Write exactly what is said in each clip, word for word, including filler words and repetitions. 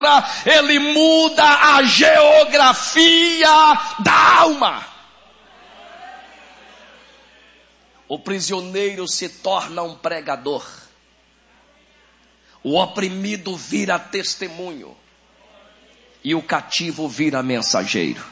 ele muda a geografia da alma. O prisioneiro se torna um pregador. O oprimido vira testemunho. E o cativo vira mensageiro.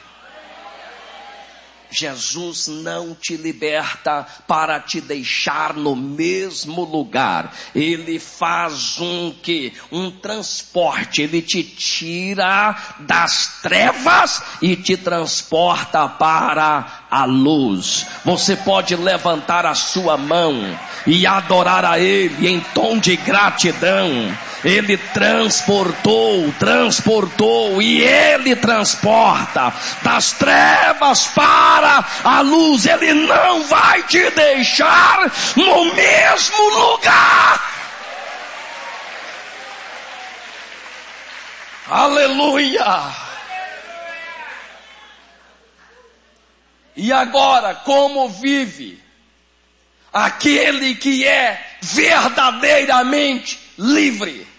Jesus não te liberta para te deixar no mesmo lugar. Ele faz um que um transporte, ele te tira das trevas e te transporta para a luz. Você pode levantar a sua mão e adorar a ele em tom de gratidão. Ele transportou, transportou e ele transporta das trevas para a luz. Ele não vai te deixar no mesmo lugar. Aleluia! E agora, como vive aquele que é verdadeiramente livre?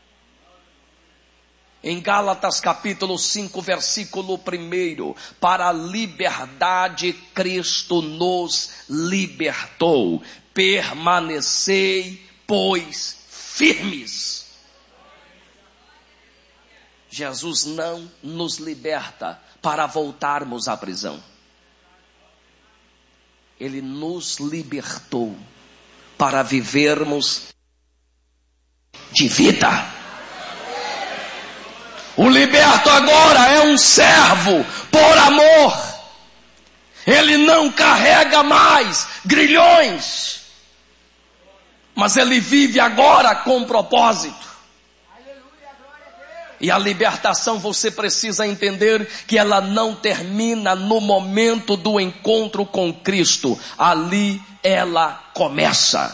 Em Gálatas capítulo cinco, versículo um, para a liberdade Cristo nos libertou. Permanecei, pois, firmes. Jesus não nos liberta para voltarmos à prisão. Ele nos libertou para vivermos de vida. O liberto agora é um servo por amor. Ele não carrega mais grilhões, mas ele vive agora com propósito. E a libertação, você precisa entender que ela não termina no momento do encontro com Cristo. Ali ela começa.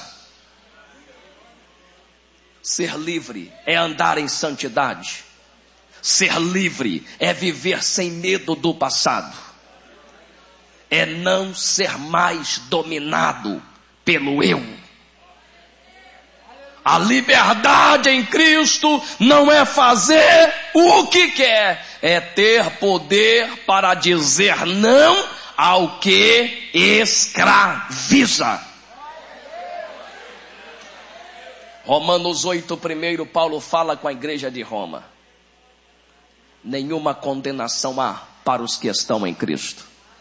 Ser livre é andar em santidade. Ser livre é viver sem medo do passado. É não ser mais dominado pelo eu. A liberdade em Cristo não é fazer o que quer, é ter poder para dizer não ao que escraviza. Romanos oito, primeiro, Paulo fala com a igreja de Roma. Nenhuma condenação há para os que estão em Cristo.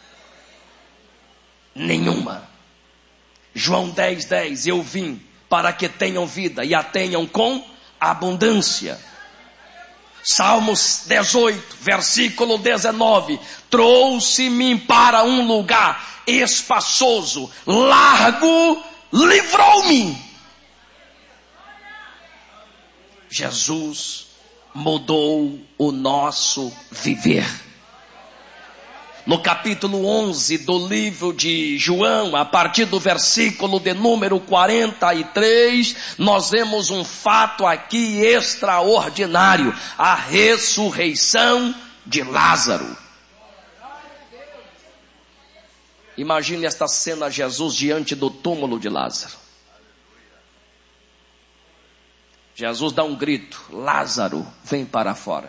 Nenhuma. João dez, dez, eu vim para que tenham vida e a tenham com abundância. Salmos dezoito, versículo dezenove, trouxe-me para um lugar espaçoso, largo, livrou-me. Jesus mudou o nosso viver. No capítulo onze do livro de João, a partir do versículo de número quarenta e três, nós vemos um fato aqui extraordinário: a ressurreição de Lázaro. Imagine esta cena, Jesus diante do túmulo de Lázaro. Jesus dá um grito: Lázaro, vem para fora.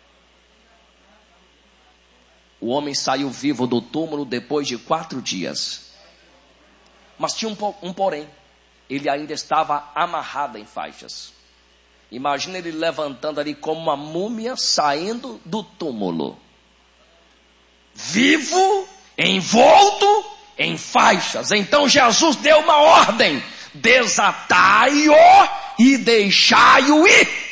O homem saiu vivo do túmulo depois de quatro dias. Mas tinha um, um porém. Ele ainda estava amarrado em faixas. Imagina ele levantando ali como uma múmia, saindo do túmulo. Vivo, envolto em faixas. Então Jesus deu uma ordem: desatai-o e deixai-o ir.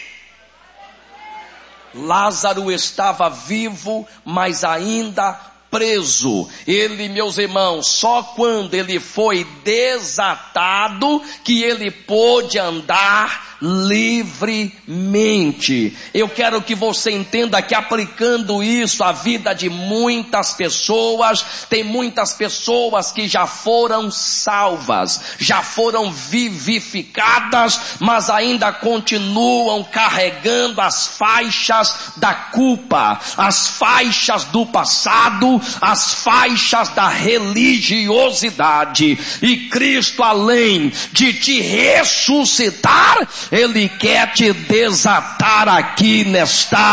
Lázaro estava vivo, mas ainda preso. Ele, meus irmãos, só quando ele foi desatado que ele pôde andar livremente. Eu quero que você entenda que, aplicando isso à vida de muitas pessoas, tem muitas pessoas que já foram salvas, já foram vivificadas, mas ainda continuam carregando as faixas da culpa, as faixas do passado, as faixas da religiosidade. E Cristo, além de te ressuscitar, Ele quer te desatar aqui nesta